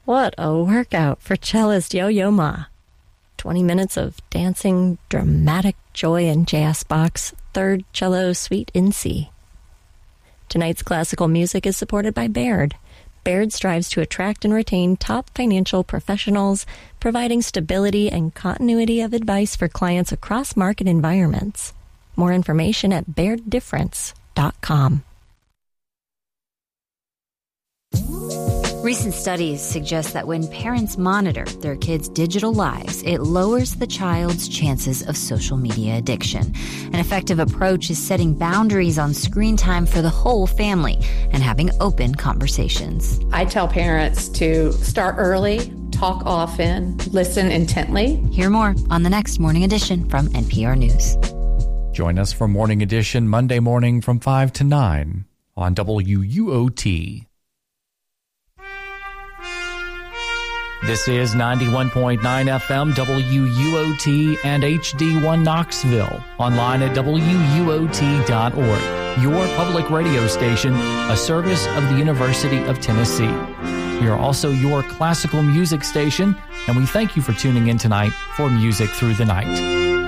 What a workout for cellist Yo-Yo Ma. 20 minutes of dancing, dramatic joy in jazz box, third cello suite in C. Tonight's classical music is supported by Baird. Baird strives to attract and retain top financial professionals, providing stability and continuity of advice for clients across market environments. More information at BairdDifference.com. Recent studies suggest that when parents monitor their kids' digital lives, it lowers the child's chances of social media addiction. An effective approach is setting boundaries on screen time for the whole family and having open conversations. I tell parents to start early, talk often, listen intently. Hear more on the next Morning Edition from NPR News. Join us for Morning Edition Monday morning from 5 to 9 on WUOT. This is 91.9 FM WUOT and HD1 Knoxville. Online at WUOT.org. Your public radio station, a service of the University of Tennessee. We are also your classical music station, and we thank you for tuning in tonight for Music Through the Night.